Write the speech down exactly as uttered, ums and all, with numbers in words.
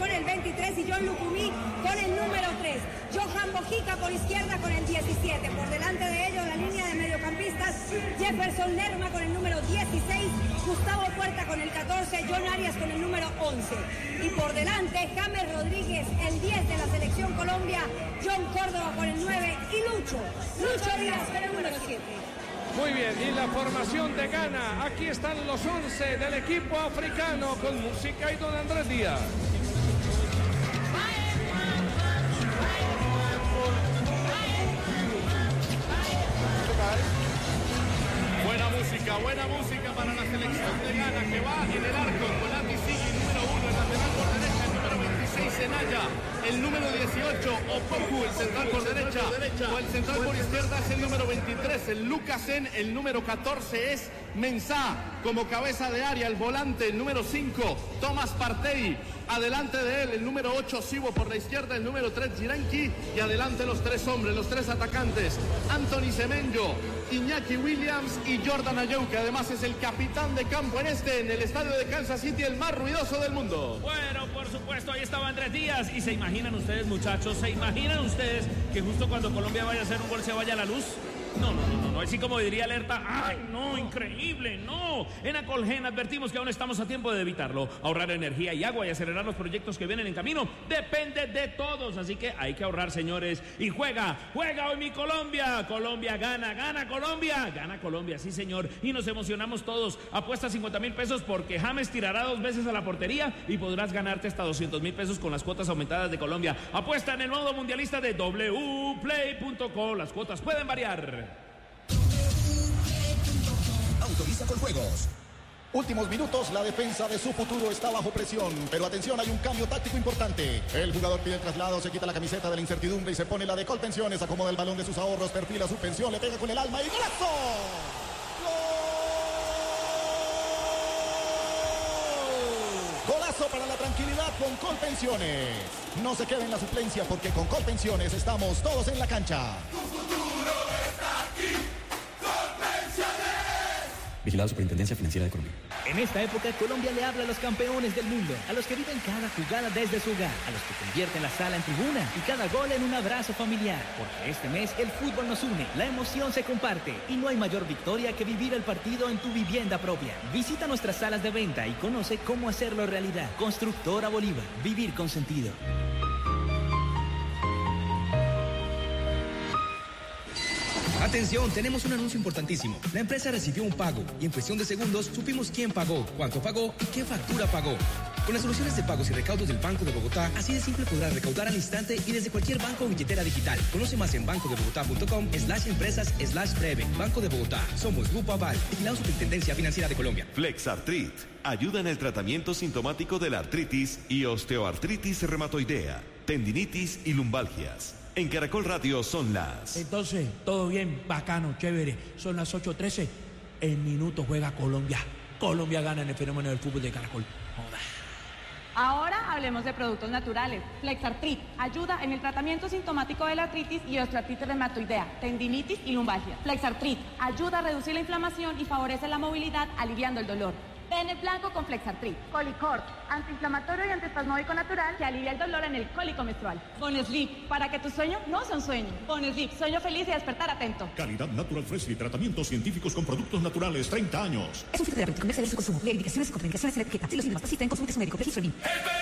con el veintitrés y John Lucumí con el número tres. Johan Bojica por izquierda con el diecisiete. Por delante de ellos la línea de mediocampistas, Jefferson Lerma con el número dieciséis, Gustavo Puerta con el catorce, John Arias con el número once. Y por delante James Rodríguez, el diez de la selección Colombia, John Córdoba con el nueve y Lucho, Lucho Díaz con el número siete. Muy bien, y la formación de Ghana. Aquí están los once del equipo africano con música y don Andrés Díaz. Buena música, buena música para la selección de Ghana, que va en el arco con Andy Sigui, número uno, el lateral por derecha, el número veintiséis, Senaya, el número dieciocho, Opoku, el central por derecha, o el central por izquierda es el número veintitrés, el Lucasen, el número catorce es Mensah, como cabeza de área, el volante, el número cinco, Thomas Partey, adelante de él, el número ocho, Sibo por la izquierda, el número tres, Giranki, y adelante los tres hombres, los tres atacantes, Anthony Semenyo, Iñaki Williams y Jordan Ayew, que además es el capitán de campo en este, en el estadio de Kansas City, el más ruidoso del mundo. Bueno, por supuesto, ahí estaba Andrés Díaz, y se imaginan ustedes, muchachos, se imaginan ustedes que justo cuando Colombia vaya a hacer un gol se vaya a la luz. No, no, no, no, no, así como diría Alerta, ¡ay, no, increíble, no! En Acolgen advertimos que aún estamos a tiempo de evitarlo. Ahorrar energía y agua y acelerar los proyectos que vienen en camino depende de todos, así que hay que ahorrar, señores. Y juega, juega hoy mi Colombia. Colombia gana, gana Colombia, gana Colombia, sí, señor. Y nos emocionamos todos. Apuesta cincuenta mil pesos porque James tirará dos veces a la portería y podrás ganarte hasta doscientos mil pesos con las cuotas aumentadas de Colombia. Apuesta en el modo mundialista de w play punto com. Las cuotas pueden variar. Autoriza con juegos. Últimos minutos, la defensa de su futuro está bajo presión, pero atención, hay un cambio táctico importante. El jugador pide el traslado, se quita la camiseta de la incertidumbre y se pone la de Colpensiones, acomoda el balón de sus ahorros, perfila su pensión, le pega con el alma y ¡golazo! ¡Gol! Golazo para la tranquilidad con Colpensiones. No se quede en la suplencia porque con Colpensiones estamos todos en la cancha. Tu futuro está aquí. Vigilado Superintendencia Financiera de Colombia. En esta época, Colombia le habla a los campeones del mundo, a los que viven cada jugada desde su hogar, a los que convierten la sala en tribuna y cada gol en un abrazo familiar. Porque este mes el fútbol nos une, la emoción se comparte y no hay mayor victoria que vivir el partido en tu vivienda propia. Visita nuestras salas de venta y conoce cómo hacerlo realidad. Constructora Bolívar, vivir con sentido. Atención, tenemos un anuncio importantísimo. La empresa recibió un pago y en cuestión de segundos supimos quién pagó, cuánto pagó y qué factura pagó. Con las soluciones de pagos y recaudos del Banco de Bogotá, así de simple podrás recaudar al instante y desde cualquier banco o billetera digital. Conoce más en bancodebogotá.com slash empresas slash breve. Banco de Bogotá. Somos Grupo Aval. Vigilado Superintendencia Financiera de Colombia. Flexartrit. Ayuda en el tratamiento sintomático de la artritis y osteoartritis reumatoidea, tendinitis y lumbalgias. En Caracol Radio son las... Entonces, todo bien, bacano, chévere. Son las ocho trece. En minutos juega Colombia. Colombia gana en el fenómeno del fútbol de Caracol. Joda. Ahora hablemos de productos naturales. Flexartrit ayuda en el tratamiento sintomático de la artritis y osteoartritis reumatoidea, tendinitis y lumbalgia. Flexartrit ayuda a reducir la inflamación y favorece la movilidad, aliviando el dolor. Pene blanco con Flexartrit. Colicort, antiinflamatorio y antiespasmódico natural que alivia el dolor en el cólico menstrual. Bonslip, para que tu sueño no sea un sueño. Bonslip, sueño feliz y despertar atento. Calidad Natural Freshly, tratamientos científicos con productos naturales, treinta años. Es un filtro de con su consumo. Leer indicaciones y contraindicaciones en la etiqueta. Si los síntomas persisten, consulte su médico. Registro B I M.